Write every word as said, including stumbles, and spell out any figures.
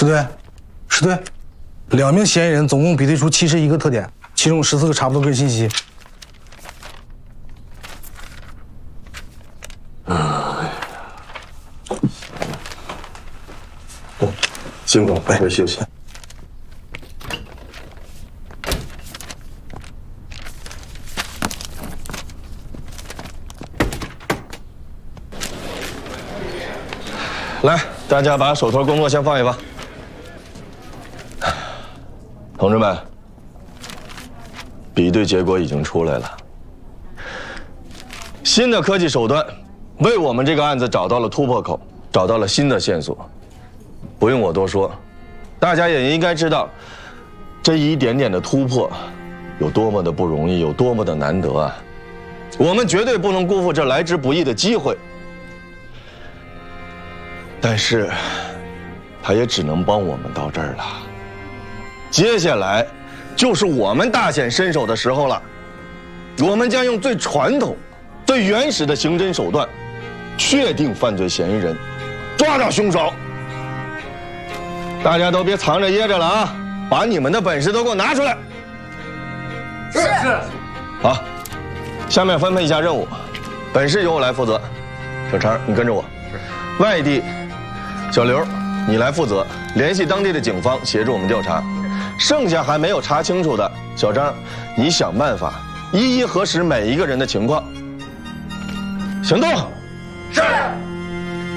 是对，是对。两名嫌疑人总共比对出七十一个特点，其中十四个差不多个人信息。 哎，辛苦了，回去休息。 来，大家把手头工作先放一放。同志们，比对结果已经出来了。新的科技手段为我们这个案子找到了突破口，找到了新的线索。不用我多说，大家也应该知道，这一点点的突破有多么的不容易，有多么的难得啊！我们绝对不能辜负这来之不易的机会。 但是，他也只能帮我们到这儿了。接下来，就是我们大显身手的时候了。我们将用最传统、最原始的刑侦手段，确定犯罪嫌疑人，抓到凶手。大家都别藏着掖着了啊！把你们的本事都给我拿出来。是是。好，下面分配一下任务，本市由我来负责。小陈，你跟着我。外地。 小刘，你来负责联系当地的警方，协助我们调查。剩下还没有查清楚的，小张，你想办法一一核实每一个人的情况。行动！是。